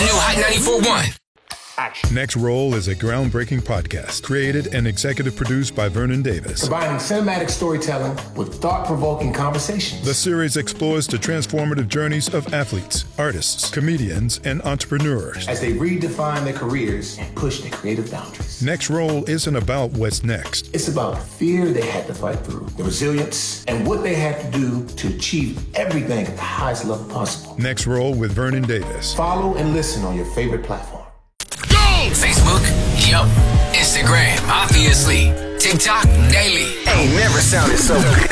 new Hot 94.1. Next Roll is a groundbreaking podcast created and executive produced by Vernon Davis. Combining cinematic storytelling with thought-provoking conversations. The series explores the transformative journeys of athletes, artists, comedians, and entrepreneurs as they redefine their careers and push their creative boundaries. Next Roll isn't about what's next. It's about the fear they had to fight through, the resilience, and what they had to do to achieve everything at the highest level possible. Next Roll with Vernon Davis. Follow and listen on your favorite platform. Facebook, yup. Instagram, obviously. TikTok, daily. Ain't never sounded so good.